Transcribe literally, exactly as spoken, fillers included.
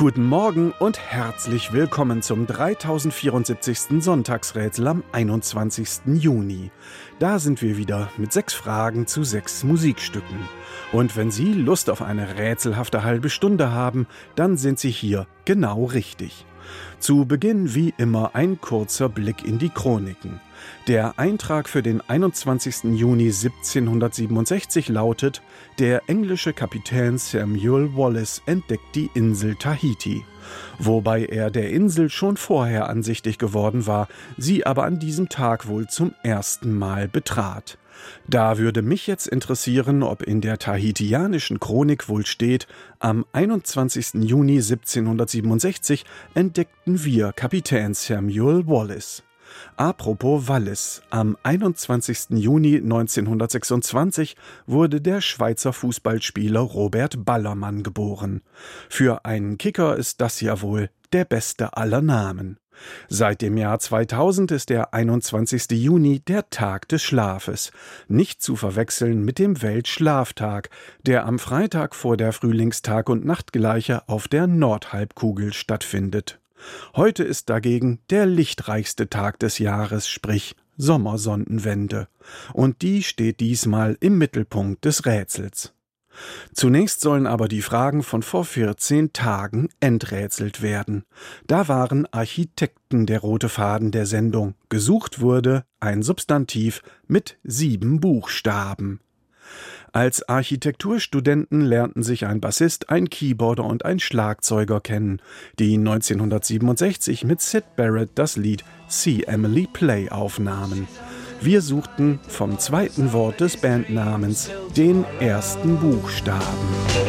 Guten Morgen und herzlich willkommen zum dreitausendvierundsiebzigsten Sonntagsrätsel am einundzwanzigsten Juni. Da sind wir wieder mit sechs Fragen zu sechs Musikstücken. Und wenn Sie Lust auf eine rätselhafte halbe Stunde haben, dann sind Sie hier genau richtig. Zu Beginn wie immer ein kurzer Blick in die Chroniken. Der Eintrag für den einundzwanzigsten Juni siebzehnhundertsiebenundsechzig lautet: Der englische Kapitän Samuel Wallis entdeckt die Insel Tahiti. Wobei er der Insel schon vorher ansichtig geworden war, sie aber an diesem Tag wohl zum ersten Mal betrat. Da würde mich jetzt interessieren, ob in der tahitianischen Chronik wohl steht: Am einundzwanzigsten Juni siebzehnhundertsiebenundsechzig entdeckten wir Kapitän Samuel Wallis. Apropos Wallis, am einundzwanzigsten Juni neunzehnhundertsechsundzwanzig wurde der Schweizer Fußballspieler Robert Ballermann geboren. Für einen Kicker ist das ja wohl der beste aller Namen. Seit dem Jahr zweitausend ist der einundzwanzigste Juni der Tag des Schlafes, nicht zu verwechseln mit dem Weltschlaftag, der am Freitag vor der Frühlingstag- und Nachtgleiche auf der Nordhalbkugel stattfindet. Heute ist dagegen der lichtreichste Tag des Jahres, sprich Sommersonnenwende. Und die steht diesmal im Mittelpunkt des Rätsels. Zunächst sollen aber die Fragen von vor vierzehn Tagen enträtselt werden. Da waren Architekten der rote Faden der Sendung. Gesucht wurde ein Substantiv mit sieben Buchstaben. Als Architekturstudenten lernten sich ein Bassist, ein Keyboarder und ein Schlagzeuger kennen, die neunzehnhundertsiebenundsechzig mit Syd Barrett das Lied See Emily Play aufnahmen. Wir suchten vom zweiten Wort des Bandnamens den ersten Buchstaben.